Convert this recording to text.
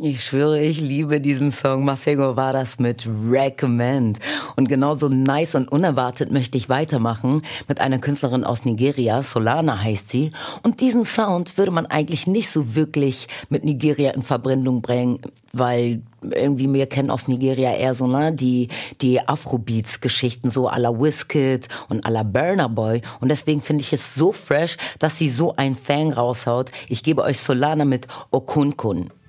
Ich schwöre, ich liebe diesen Song. Masego war das mit Recommend. Und genauso nice und unerwartet möchte ich weitermachen mit einer Künstlerin aus Nigeria, Solana heißt sie. Und diesen Sound würde man eigentlich nicht so wirklich mit Nigeria in Verbindung bringen, weil irgendwie wir kennen aus Nigeria eher so, ne, die Afrobeats-Geschichten, so à la Wizkid und à la Burna Boy. Und deswegen finde ich es so fresh, dass sie so einen Fang raushaut. Ich gebe euch Solana mit Okunkun.